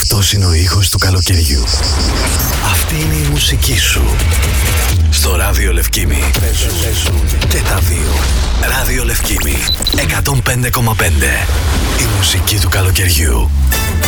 Αυτός είναι ο ήχος του καλοκαιριού. Αυτή είναι η μουσική σου. Στο Ράδιο Λευκήμη παίζουν και τα δύο. Ράδιο Λευκήμη 105,5. Η μουσική του καλοκαιριού.